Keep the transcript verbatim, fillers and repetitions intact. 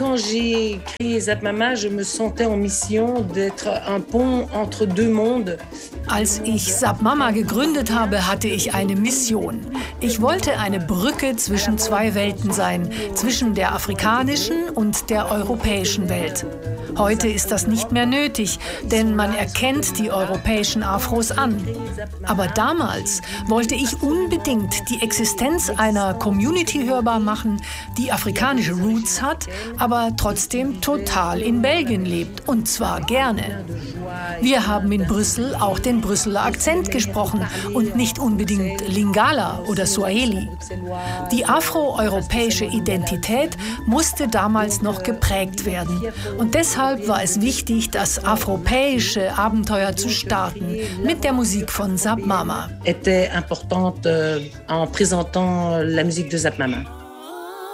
quand j'ai créé Zap Mama, je me sentais en mission d'être un pont entre deux mondes. Als ich Zap Mama gegründet habe, hatte ich eine Mission. Ich wollte eine Brücke zwischen zwei Welten sein, zwischen der afrikanischen und der europäischen Welt. Heute ist das nicht mehr nötig, denn man erkennt die europäischen Afros an. Aber damals wollte ich unbedingt die Existenz einer Community hörbar machen, die afrikanische Roots hat, aber trotzdem total in Belgien lebt, und zwar gerne. Wir haben in Brüssel auch den Brüsseler Akzent gesprochen und nicht unbedingt Lingala oder Swahili. Die afroeuropäische Identität musste damals noch geprägt werden. Und deshalb war es wichtig, das afropäische Abenteuer zu starten mit der Musik von Zap Mama. Était importante en présentant la musique de Zap Mama.